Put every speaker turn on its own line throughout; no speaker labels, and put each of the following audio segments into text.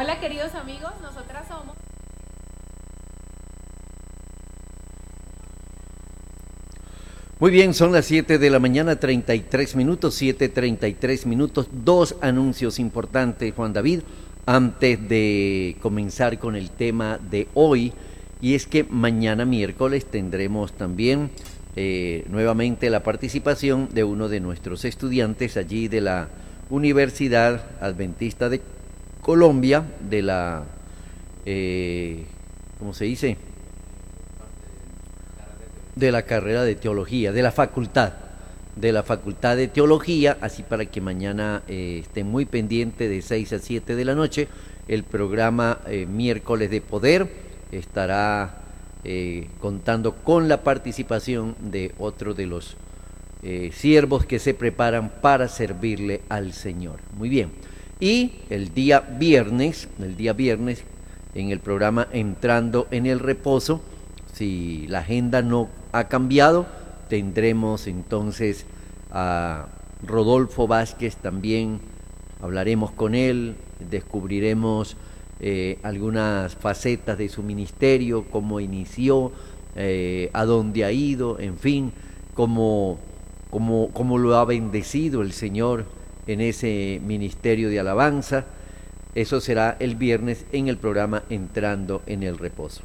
Hola queridos amigos, nosotras somos...
Muy bien, son las 7 de la mañana, 33 minutos, 7:33 minutos. Dos anuncios importantes, Juan David, antes de comenzar con el tema de hoy. Y es que mañana miércoles tendremos también nuevamente la participación de uno de nuestros estudiantes allí de la Universidad Adventista de Colombia, de la, ¿cómo se dice?, de la carrera de teología, de la facultad de teología, así para que mañana estén muy pendientes de 6 a 7 de la noche. El programa Miércoles de Poder estará contando con la participación de otro de los siervos que se preparan para servirle al Señor. Muy bien. Y el día viernes, en el programa Entrando en el Reposo, si la agenda no ha cambiado, tendremos entonces a Rodolfo Vázquez también, hablaremos con él, descubriremos algunas facetas de su ministerio, cómo inició, a dónde ha ido, en fin, cómo lo ha bendecido el Señor en ese ministerio de alabanza. Eso será el viernes en el programa Entrando en el Reposo.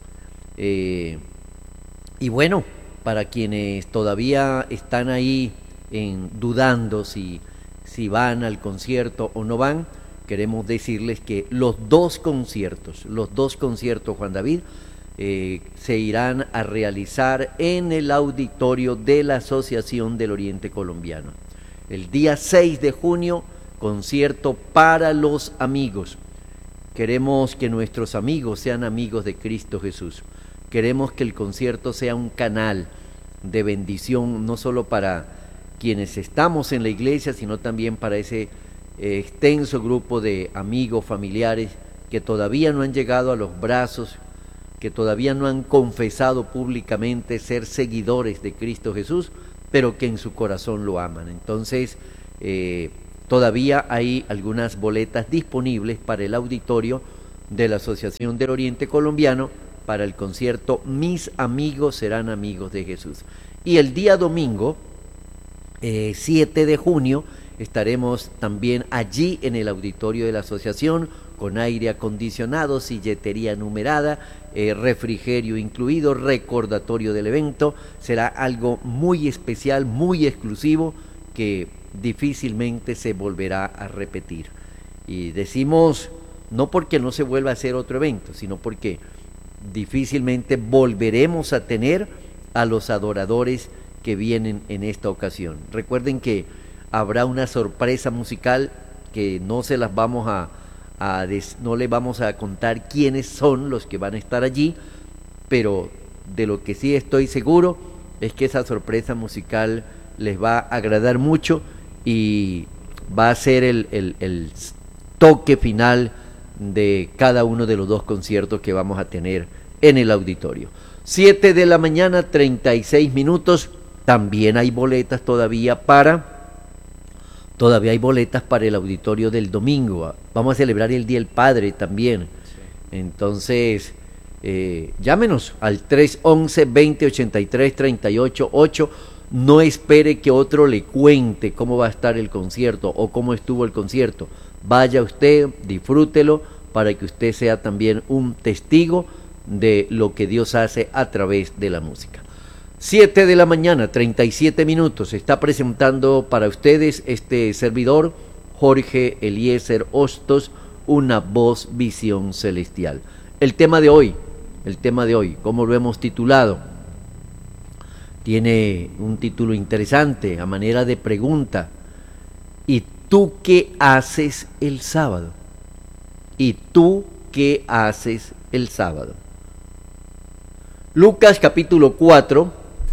Y bueno, para quienes todavía están ahí dudando si van al concierto o no van, queremos decirles que los dos conciertos, Juan David, se irán a realizar en el auditorio de la Asociación del Oriente Colombiano. El día 6 de junio, concierto para los amigos. Queremos que nuestros amigos sean amigos de Cristo Jesús. Queremos que el concierto sea un canal de bendición, no solo para quienes estamos en la iglesia, sino también para ese extenso grupo de amigos, familiares, que todavía no han llegado a los brazos, que todavía no han confesado públicamente ser seguidores de Cristo Jesús, pero que en su corazón lo aman. Entonces, todavía hay algunas boletas disponibles para el auditorio de la Asociación del Oriente Colombiano, para el concierto Mis amigos serán amigos de Jesús. Y el día domingo, 7 de junio, estaremos también allí en el auditorio de la asociación, con aire acondicionado, silletería numerada, refrigerio incluido, recordatorio del evento. Será algo muy especial, muy exclusivo, que difícilmente se volverá a repetir. Y decimos, no porque no se vuelva a hacer otro evento, sino porque difícilmente volveremos a tener a los adoradores que vienen en esta ocasión. Recuerden que habrá una sorpresa musical que no se las vamos no les vamos a contar quiénes son los que van a estar allí, pero de lo que sí estoy seguro es que esa sorpresa musical les va a agradar mucho y va a ser el toque final de cada uno de los dos conciertos que vamos a tener en el auditorio. 7 de la mañana, 36 minutos. También hay boletas todavía hay boletas para el auditorio del domingo. Vamos a celebrar el Día del Padre también. Entonces, llámenos al 311-2083-388. No espere que otro le cuente cómo va a estar el concierto o cómo estuvo el concierto. Vaya usted, disfrútelo, para que usted sea también un testigo de lo que Dios hace a través de la música. 7 de la mañana, 37 minutos. Está presentando para ustedes este servidor, Jorge Eliezer Hostos, una voz visión celestial. El tema de hoy, ¿cómo lo hemos titulado? Tiene un título interesante, a manera de pregunta. ¿Y tú qué haces el sábado? ¿Y tú qué haces el sábado? Lucas capítulo 4,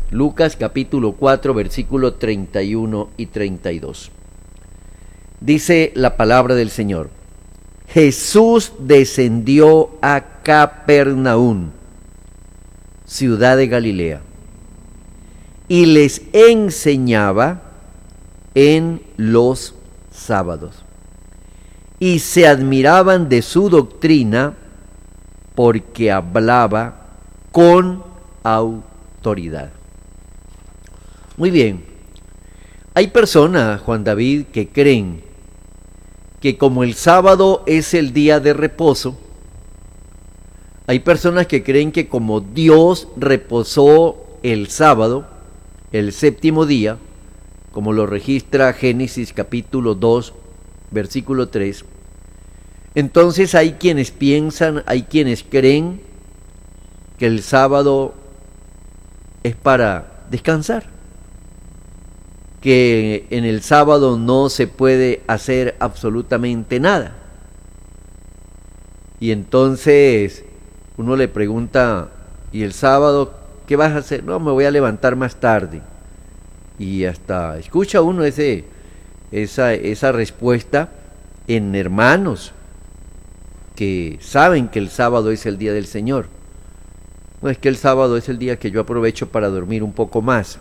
versículo 31 y 32. Dice la palabra del Señor: Jesús descendió a Capernaum, ciudad de Galilea, y les enseñaba en los sábados. y se admiraban de su doctrina porque hablaba con autoridad. Muy bien, hay personas, Juan David, que creen que como el sábado es el día de reposo, hay personas que creen que como Dios reposó el sábado, el séptimo día, como lo registra Génesis capítulo 2, versículo 3, entonces hay quienes piensan, hay quienes creen que el sábado es para descansar, que en el sábado no se puede hacer absolutamente nada. Y entonces uno le pregunta, ¿y el sábado qué vas a hacer? No, me voy a levantar más tarde. Y hasta escucha uno esa respuesta en hermanos que saben que el sábado es el día del Señor. No, es que el sábado es el día que yo aprovecho para dormir un poco más.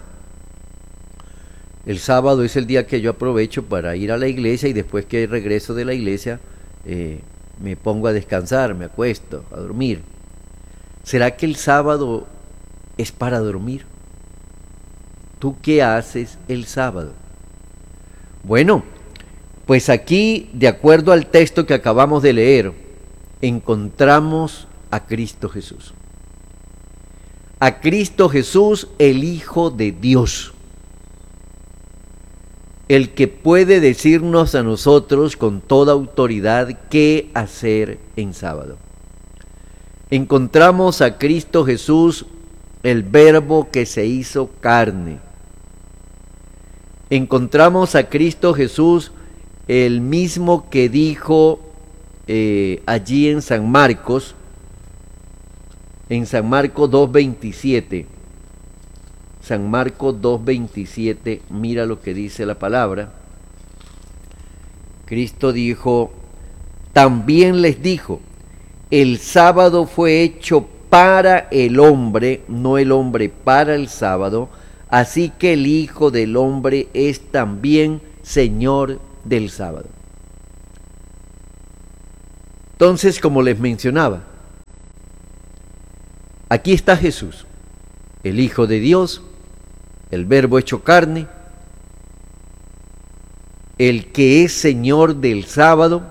El sábado es el día que yo aprovecho para ir a la iglesia y después que regreso de la iglesia me pongo a descansar, me acuesto, a dormir. ¿Será que el sábado es para dormir? ¿Tú qué haces el sábado? Bueno, pues aquí, de acuerdo al texto que acabamos de leer, encontramos a Cristo Jesús. A Cristo Jesús, el Hijo de Dios, el que puede decirnos a nosotros con toda autoridad qué hacer en sábado. Encontramos a Cristo Jesús, el Verbo que se hizo carne. Encontramos a Cristo Jesús, el mismo que dijo allí en San Marcos 2:27. San Marcos 2:27, mira lo que dice la palabra. Cristo dijo, también les dijo, el sábado fue hecho para el hombre, no el hombre para el sábado, así que el Hijo del Hombre es también Señor del sábado. Entonces, como les mencionaba, aquí está Jesús, el Hijo de Dios, el Verbo hecho carne, el que es Señor del sábado.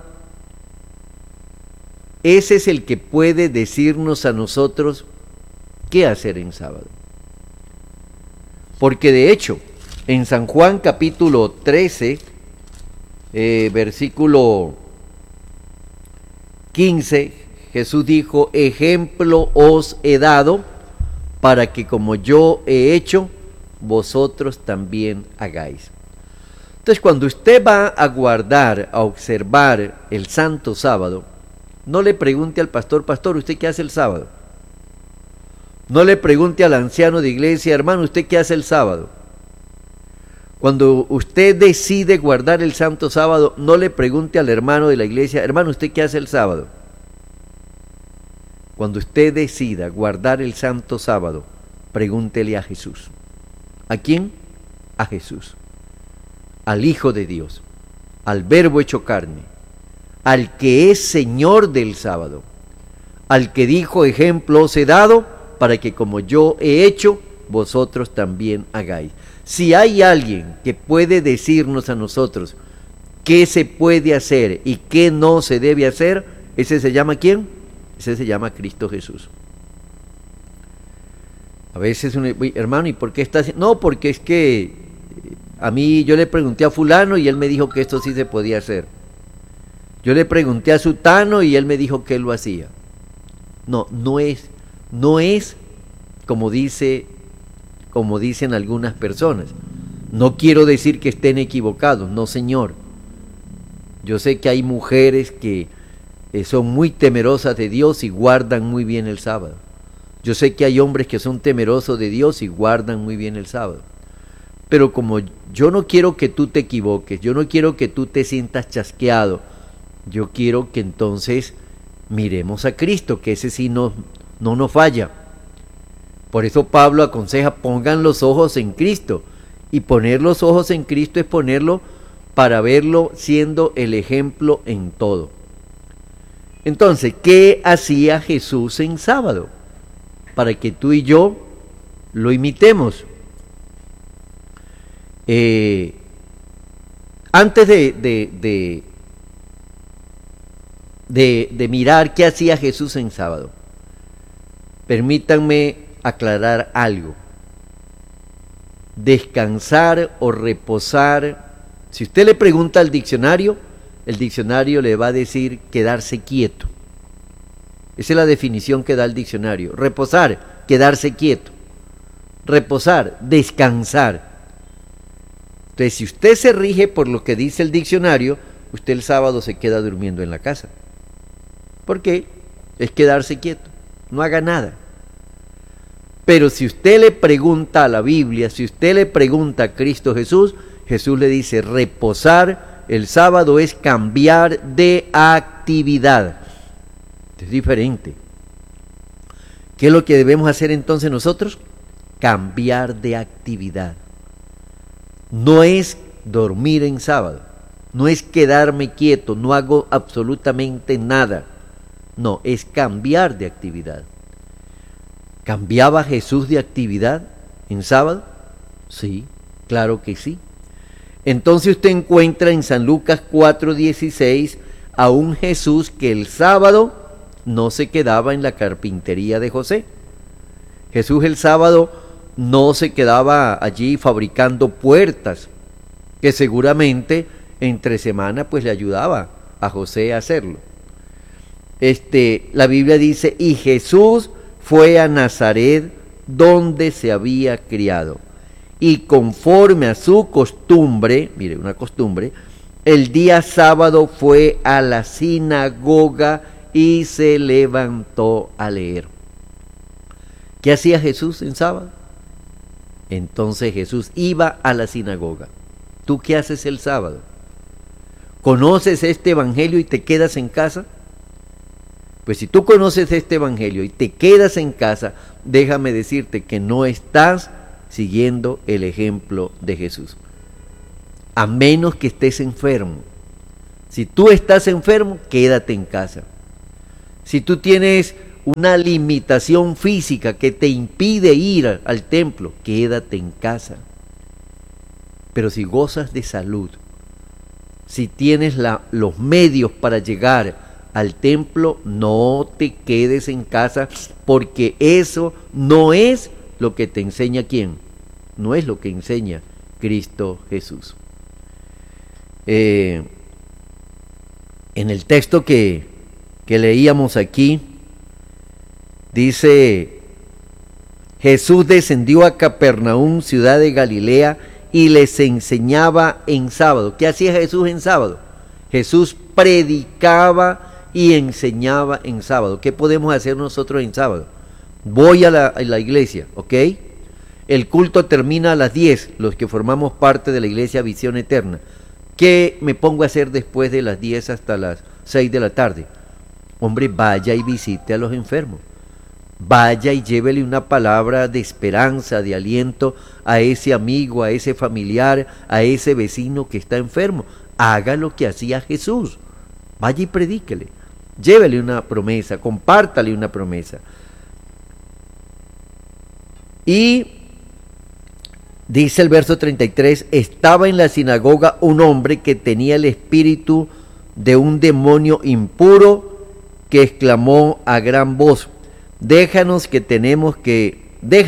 Ese es el que puede decirnos a nosotros qué hacer en sábado. Porque de hecho, en San Juan capítulo 13, versículo 15, Jesús dijo, ejemplo os he dado para que como yo he hecho, vosotros también hagáis. Entonces, cuando usted va a guardar, a observar el Santo Sábado, no le pregunte al pastor, pastor, ¿usted qué hace el sábado? No le pregunte al anciano de iglesia, hermano, ¿usted qué hace el sábado? Cuando usted decide guardar el Santo Sábado, no le pregunte al hermano de la iglesia, hermano, ¿usted qué hace el sábado? Cuando usted decida guardar el Santo Sábado, pregúntele a Jesús. ¿A quién? A Jesús, al Hijo de Dios, al Verbo hecho carne, al que es Señor del sábado, al que dijo, ejemplo os he dado, para que como yo he hecho, vosotros también hagáis. Si hay alguien que puede decirnos a nosotros qué se puede hacer y qué no se debe hacer, ese se llama ¿quién? Ese se llama Cristo Jesús. A veces uno, hermano, ¿y por qué está haciendo? No, porque es que a mí yo le pregunté a fulano y él me dijo que esto sí se podía hacer. Yo le pregunté a sutano y él me dijo que él lo hacía. No es como dicen algunas personas. No quiero decir que estén equivocados, no, señor. Yo sé que hay mujeres que son muy temerosas de Dios y guardan muy bien el sábado. Yo sé que hay hombres que son temerosos de Dios y guardan muy bien el sábado. Pero como yo no quiero que tú te equivoques, yo no quiero que tú te sientas chasqueado, yo quiero que entonces miremos a Cristo, que ese sí no nos falla. Por eso Pablo aconseja, pongan los ojos en Cristo. Y poner los ojos en Cristo es ponerlo para verlo siendo el ejemplo en todo. Entonces, ¿qué hacía Jesús en sábado? Para que tú y yo lo imitemos. Antes de mirar qué hacía Jesús en sábado, permítanme aclarar algo. Descansar o reposar, si usted le pregunta al diccionario, el diccionario le va a decir quedarse quieto. Esa es la definición que da el diccionario. Reposar, quedarse quieto. Reposar, descansar. Entonces, si usted se rige por lo que dice el diccionario, usted el sábado se queda durmiendo en la casa. ¿Por qué? Es quedarse quieto, no haga nada. Pero si usted le pregunta a la Biblia, si usted le pregunta a Cristo Jesús, Jesús le dice, reposar el sábado es cambiar de actividad. Es diferente. ¿Qué es lo que debemos hacer entonces nosotros? Cambiar de actividad. No es dormir en sábado, no es quedarme quieto, no hago absolutamente nada. No, es cambiar de actividad. ¿Cambiaba Jesús de actividad en sábado? Sí, claro que sí. Entonces usted encuentra en San Lucas 4:16 a un Jesús que el sábado no se quedaba en la carpintería de José. Jesús el sábado no se quedaba allí fabricando puertas, que seguramente entre semana pues le ayudaba a José a hacerlo. La Biblia dice, y Jesús fue a Nazaret donde se había criado, y conforme a su costumbre, mire, una costumbre, el día sábado fue a la sinagoga y se levantó a leer. ¿Qué hacía Jesús en sábado? Entonces Jesús iba a la sinagoga. ¿Tú qué haces el sábado? ¿Conoces este evangelio y te quedas en casa? Pues si tú conoces este evangelio y te quedas en casa, déjame decirte que no estás siguiendo el ejemplo de Jesús. A menos que estés enfermo. Si tú estás enfermo, quédate en casa. Si tú tienes una limitación física que te impide ir al templo, quédate en casa. Pero si gozas de salud, si tienes los medios para llegar al templo, no te quedes en casa, porque eso no es lo que te enseña ¿quién? No es lo que enseña Cristo Jesús. En el texto que leíamos aquí, dice, Jesús descendió a Capernaum, ciudad de Galilea, y les enseñaba en sábado. ¿Qué hacía Jesús en sábado? Jesús predicaba y enseñaba en sábado. ¿Qué podemos hacer nosotros en sábado? Voy a la iglesia, ¿ok? El culto termina a las 10, los que formamos parte de la iglesia Visión Eterna. ¿Qué me pongo a hacer después de las 10 hasta las 6 de la tarde? Hombre, vaya y visite a los enfermos. Vaya y llévele una palabra de esperanza, de aliento a ese amigo, a ese familiar, a ese vecino que está enfermo. Haga lo que hacía Jesús. Vaya y predíquele. Llévele una promesa, compártale una promesa. Y dice el verso 33, estaba en la sinagoga un hombre que tenía el espíritu de un demonio impuro, que exclamó a gran voz, déjanos, ¿qué tenemos que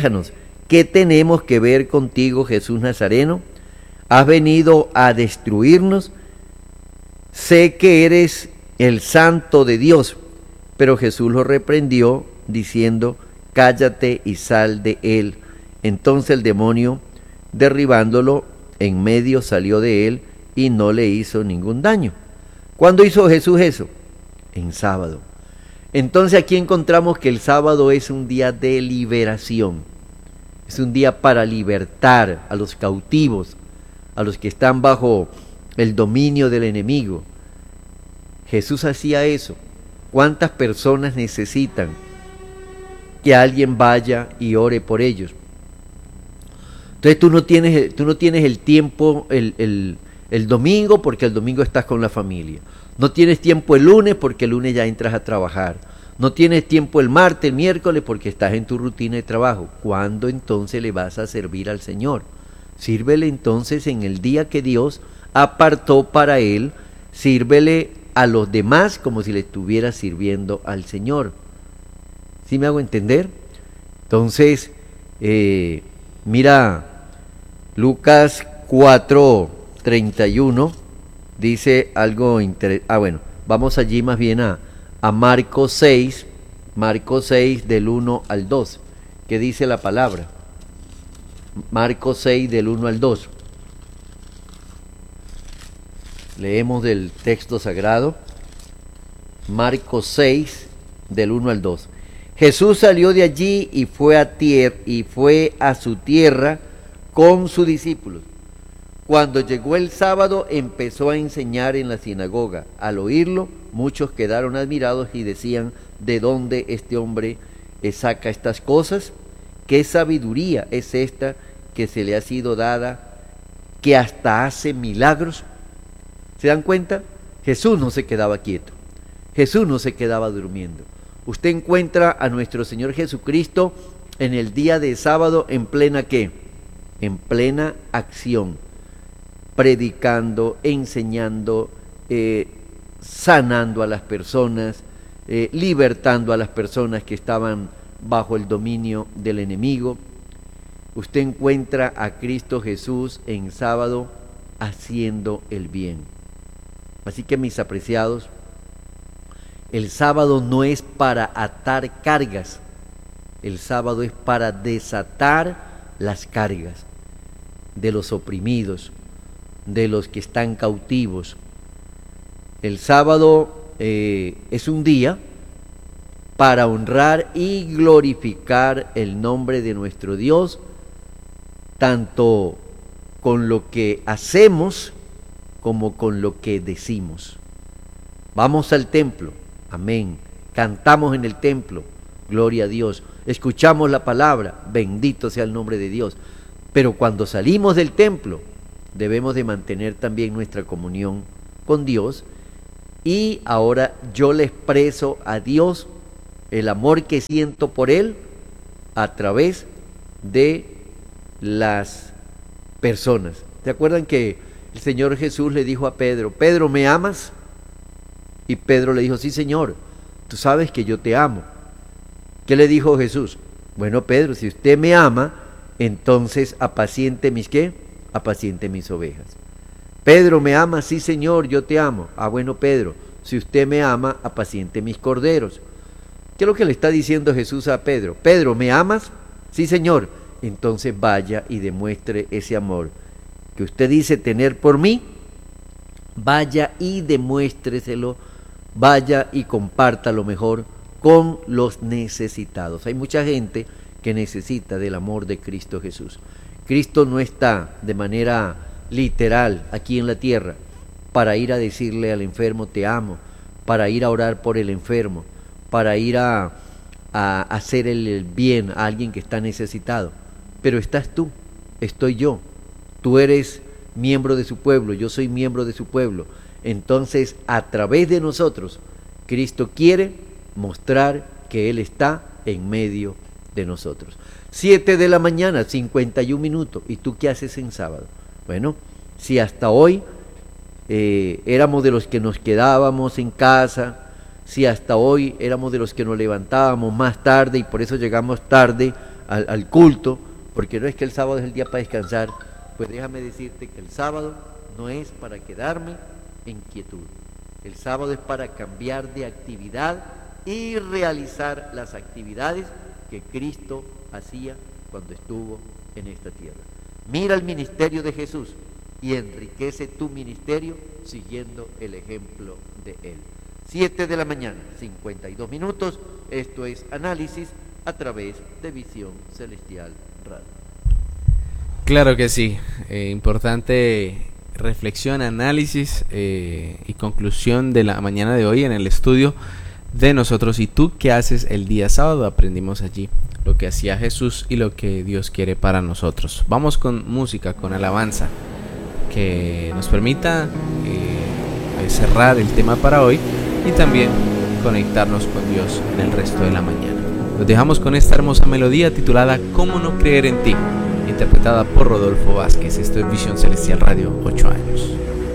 ver contigo, Jesús Nazareno? ¿Has venido a destruirnos? Sé que eres el Santo de Dios. Pero Jesús lo reprendió, diciendo, cállate y sal de él. Entonces el demonio, derribándolo en medio, salió de él y no le hizo ningún daño. ¿Cuándo hizo Jesús eso? En sábado. Entonces aquí encontramos que el sábado es un día de liberación. Es un día para libertar a los cautivos, a los que están bajo el dominio del enemigo. Jesús hacía eso. ¿Cuántas personas necesitan que alguien vaya y ore por ellos? Entonces tú no tienes el tiempo, el domingo porque el domingo estás con la familia. No tienes tiempo el lunes porque el lunes ya entras a trabajar. No tienes tiempo el martes, el miércoles porque estás en tu rutina de trabajo. ¿Cuándo entonces le vas a servir al Señor? Sírvele entonces en el día que Dios apartó para Él. Sírvele a los demás como si le estuvieras sirviendo al Señor. ¿Sí me hago entender? Entonces, mira, Lucas 4:31 dice algo interesante. Bueno, vamos allí más bien a Marcos 6 del 1 al 2. ¿Qué dice la palabra? Marcos 6 del 1 al 2. Leemos del texto sagrado. Marcos 6 del 1 al 2. Jesús salió de allí y fue a su tierra con sus discípulos. Cuando llegó el sábado empezó a enseñar en la sinagoga. Al oírlo, muchos quedaron admirados y decían: ¿de dónde este hombre saca estas cosas? ¿Qué sabiduría es esta que se le ha sido dada, que hasta hace milagros? ¿Se dan cuenta? Jesús no se quedaba quieto. Jesús no se quedaba durmiendo. Usted encuentra a nuestro Señor Jesucristo en el día de sábado en plena ¿qué? En plena acción, predicando, enseñando, sanando a las personas, libertando a las personas que estaban bajo el dominio del enemigo. Usted encuentra a Cristo Jesús en sábado haciendo el bien. Así que, mis apreciados, el sábado no es para atar cargas, el sábado es para desatar las cargas de los oprimidos, de los que están cautivos. El sábado es un día para honrar y glorificar el nombre de nuestro Dios, tanto con lo que hacemos como con lo que decimos. Vamos al templo, amén. Cantamos en el templo, gloria a Dios. Escuchamos la palabra, bendito sea el nombre de Dios. Pero cuando salimos del templo, debemos de mantener también nuestra comunión con Dios. Y ahora yo le expreso a Dios el amor que siento por Él a través de las personas. ¿Se acuerdan que el Señor Jesús le dijo a Pedro: Pedro, ¿me amas? Y Pedro le dijo: sí, Señor, tú sabes que yo te amo. ¿Qué le dijo Jesús? Bueno, Pedro, si usted me ama, entonces apaciente mis ¿qué? Apaciente mis ovejas. Pedro, ¿me ama? Sí, Señor, yo te amo. Ah, bueno, Pedro, si usted me ama, apaciente mis corderos. ¿Qué es lo que le está diciendo Jesús a Pedro? Pedro, ¿me amas? Sí, Señor. Entonces vaya y demuestre ese amor que usted dice tener por mí. Vaya y demuéstreselo, vaya y compártalo mejor con los necesitados. Hay mucha gente que necesita del amor de Cristo Jesús. Cristo no está de manera literal aquí en la tierra para ir a decirle al enfermo te amo, para ir a orar por el enfermo, para ir a hacer el bien a alguien que está necesitado. Pero estás tú, estoy yo, tú eres miembro de su pueblo, yo soy miembro de su pueblo. Entonces, a través de nosotros, Cristo quiere mostrar que Él está en medio de nosotros. 7 de la mañana, 51 minutos. ¿Y tú qué haces en sábado? Bueno, si hasta hoy éramos de los que nos quedábamos en casa, si hasta hoy éramos de los que nos levantábamos más tarde y por eso llegamos tarde al culto, porque no es que el sábado es el día para descansar, pues déjame decirte que el sábado no es para quedarme en quietud. El sábado es para cambiar de actividad y realizar las actividades que Cristo hacía cuando estuvo en esta tierra. Mira el ministerio de Jesús y enriquece tu ministerio siguiendo el ejemplo de Él. 7 de la mañana, 52 minutos. Esto es Análisis a través de Visión Celestial Radio.
Claro que sí, importante reflexión, análisis y conclusión de la mañana de hoy en el estudio de nosotros. ¿Y tú qué haces el día sábado? Aprendimos allí lo que hacía Jesús y lo que Dios quiere para nosotros. Vamos con música, con alabanza. que nos permita cerrar el tema para hoy y también conectarnos con Dios en el resto de la mañana. Los dejamos con esta hermosa melodía titulada ¿Cómo no creer en ti?, interpretada por Rodolfo Vázquez. Esto es Visión Celestial Radio, 8 años.